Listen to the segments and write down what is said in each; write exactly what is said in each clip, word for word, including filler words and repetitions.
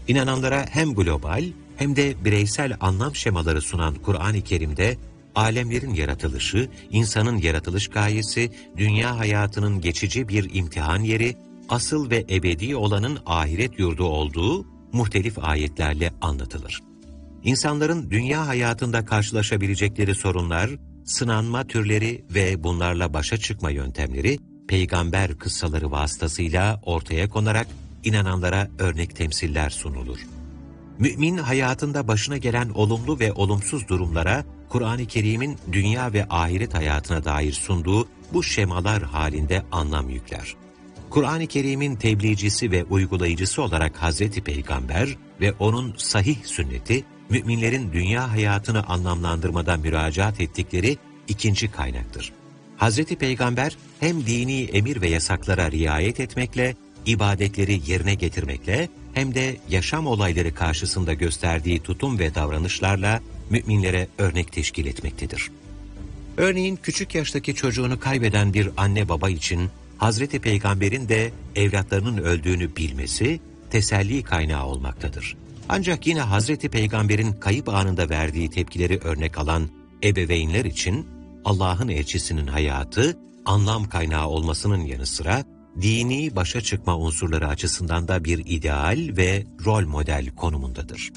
İnananlara hem global hem de bireysel anlam şemaları sunan Kur'an-ı Kerim'de alemlerin yaratılışı, insanın yaratılış gayesi, dünya hayatının geçici bir imtihan yeri, asıl ve ebedi olanın ahiret yurdu olduğu muhtelif ayetlerle anlatılır. İnsanların dünya hayatında karşılaşabilecekleri sorunlar, sınanma türleri ve bunlarla başa çıkma yöntemleri peygamber kıssaları vasıtasıyla ortaya konarak inananlara örnek temsiller sunulur. Mümin hayatında başına gelen olumlu ve olumsuz durumlara Kur'an-ı Kerim'in dünya ve ahiret hayatına dair sunduğu bu şemalar halinde anlam yükler. Kur'an-ı Kerim'in tebliğcisi ve uygulayıcısı olarak Hazreti Peygamber ve onun sahih sünneti, müminlerin dünya hayatını anlamlandırmada müracaat ettikleri ikinci kaynaktır. Hazreti Peygamber hem dini emir ve yasaklara riayet etmekle, ibadetleri yerine getirmekle hem de yaşam olayları karşısında gösterdiği tutum ve davranışlarla müminlere örnek teşkil etmektedir. Örneğin küçük yaştaki çocuğunu kaybeden bir anne baba için Hazreti Peygamber'in de evlatlarının öldüğünü bilmesi teselli kaynağı olmaktadır. Ancak yine Hazreti Peygamber'in kayıp anında verdiği tepkileri örnek alan ebeveynler için Allah'ın elçisinin hayatı anlam kaynağı olmasının yanı sıra dini başa çıkma unsurları açısından da bir ideal ve rol model konumundadır.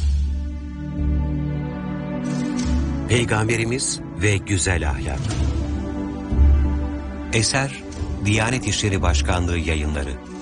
Peygamberimiz ve güzel ahlak. Eser Diyanet İşleri Başkanlığı Yayınları.